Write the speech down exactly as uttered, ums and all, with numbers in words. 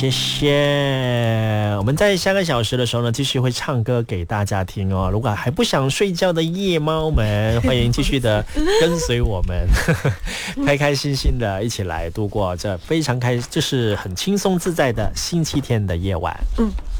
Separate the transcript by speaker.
Speaker 1: 谢谢。我们在下个小时的时候呢，继续会唱歌给大家听哦。如果还不想睡觉的夜猫们，欢迎继续的跟随我们，开开心心的一起来度过这非常开，就是很轻松自在的星期天的夜晚。嗯。